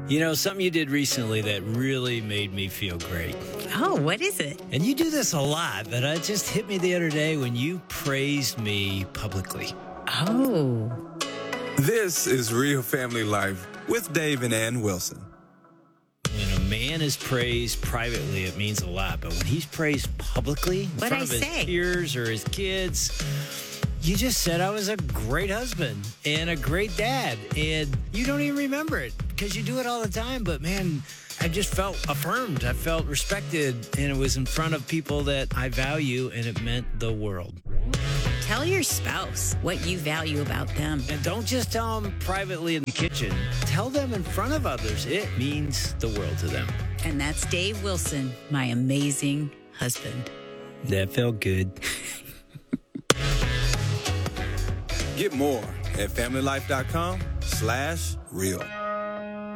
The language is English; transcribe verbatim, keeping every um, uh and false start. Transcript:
You know, something you did recently that really made me feel great. Oh, what is it? And you do this a lot, but it just hit me the other day when you praised me publicly. Oh. This is Real Family Life with Dave and Ann Wilson. When a man is praised privately, it means a lot. But when he's praised publicly in What'd front I of his say? peers or his kids, you just said I was a great husband and a great dad. And you don't even remember it because you do it all the time. But, man, I just felt affirmed. I felt respected. And it was in front of people that I value, and it meant the world. Tell your spouse what you value about them. And don't just tell them privately in the kitchen. Tell them in front of others. It means the world to them. And that's Dave Wilson, my amazing husband. That felt good. Get more at familylife.com slash real.